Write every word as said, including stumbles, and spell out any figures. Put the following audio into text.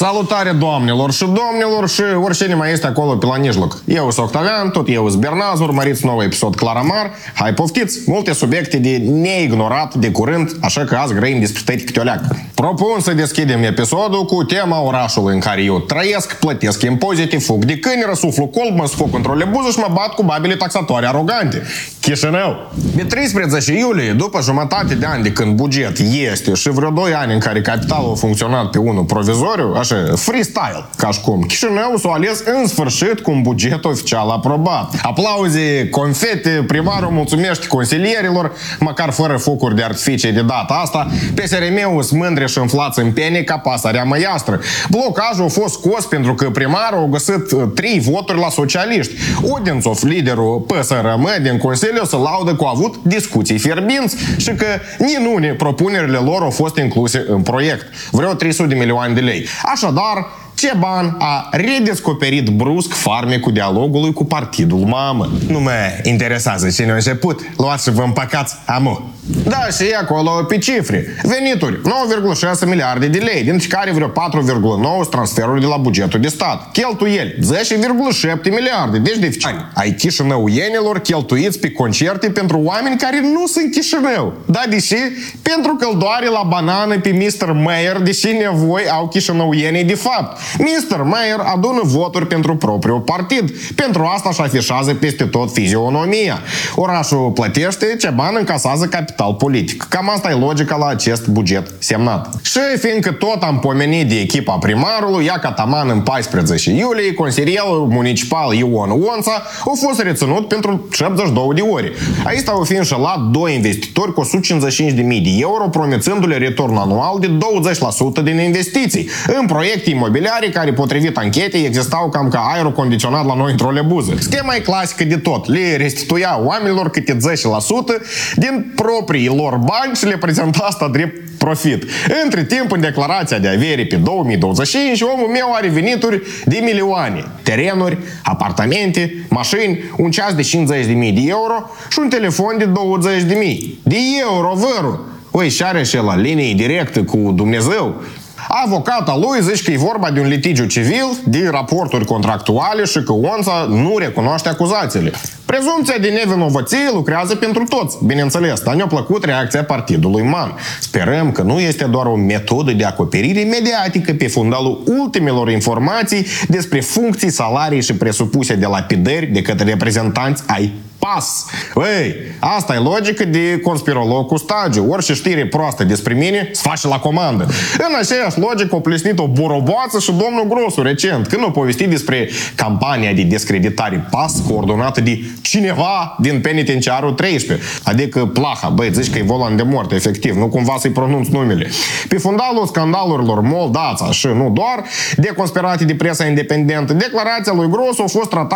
Salutare doamnelor și domnilor și oricine mai este acolo pe la mijloc. Eu sunt Octavian, tot eu sunt Bernaz, urmăriți nou episod Claramar. Hai poftiți, multe subiecte de neignorat de curând, așa că azi grăim despre tăi câte o leacă. Propun să deschidem episodul cu tema orașului în care eu trăiesc, plătesc impozite, fug de câini, răsuflu colb, mă sfoc într-o lebuză și mă bat cu babele taxatoare arogante. Chișinău. Pe treisprezece iulie, după jumătate de ani de când buget este și vreo doi ani în care capitalul a funcționat pe unul provizoriu, așa, freestyle, ca și cum, Chișinău s-a ales în sfârșit cu un buget oficial aprobat. Aplauze, confete, primarul mulțumește consilierilor, măcar fără focuri de artificii de data asta, P S R M-ul smândre și înflați în pene ca pasărea măiastră. Blocajul a fost scos pentru că primarul a găsit trei voturi la socialiști. Odințov, liderul P S R M din Consiliu, se laudă că au avut discuții fierbinți și că ninune propunerile lor au fost incluse în proiect. Vreo trei sute de milioane de lei. Așadar, Ceban a redescoperit brusc farmecul dialogului cu partidul mamă. Nu mă interesează cine a început. Luați și vă împăcați amu. Da, și e acolo pe cifre. Venituri, nouă virgulă șase miliarde de lei, dintre care vreo patru virgulă nouă transferuri de la bugetul de stat. Cheltuieli, zece virgulă șapte miliarde, deci deficit ai chișinăuienilor cheltuiți pe concerte pentru oameni care nu sunt Chișinău. Da, deși pentru căldoare la banană pe mister Mayer, deși nevoi au chișinăuienii de fapt. mister Mayer adună voturi pentru propriul partid. Pentru asta își afișează peste tot fizionomia. Orașul plătește, Ceban încasează capital politic. Cam asta e logica la acest buget semnat. Și fiindcă tot am pomenit de echipa primarului, ia cataman în paisprezece iulie, consilierul municipal Ion Onța a fost reținut pentru șaptezeci și două de ore. Aici au fi înșelat doi investitori cu o sută cincizeci și cinci de mii de euro, promițându-le return anual de douăzeci la sută din investiții în proiecte imobiliare care, potrivit anchetei, existau cam ca aerul condiționat la noi într-o lebuză. Schema e clasică de tot. Le restituia oamenilor câte zece la sută din proprii lor bani și le prezenta asta drept profit. Între timp, în declarația de avere pe două mii douăzeci și cinci, omul meu are venituri de milioane. Terenuri, apartamente, mașini, un ceas de cincizeci de mii de euro și un telefon de douăzeci de mii de euro, vărul. Ui, și are și la linie directă cu Dumnezeu. Avocata lui zice că e vorba de un litigiu civil, de raporturi contractuale și că Onța nu recunoaște acuzațiile. Prezumția de nevinovăție lucrează pentru toți, bineînțeles, dar ne-a plăcut reacția partidului Man. Sperăm că nu este doar o metodă de acoperire mediatică pe fundalul ultimelor informații despre funcții, salarii și presupuse de lapidări de către reprezentanți ai PAS. Ei, asta e logică de conspirolog cu stagiu. Orice știre proastă despre mine se face la comandă. În aceeași logică a plesnit o boroboață și domnul Grosu recent, când a povestit despre campania de descreditare PAS coordonată de cineva din penitenciarul treisprezece. Adică Plaha, băi, zici că e volan de moarte, efectiv, nu cumva să-i pronunț numele. Pe fundalul scandalurilor Moldața și nu doar, deconspirate de presa independentă, declarația lui Grosu a fost tratată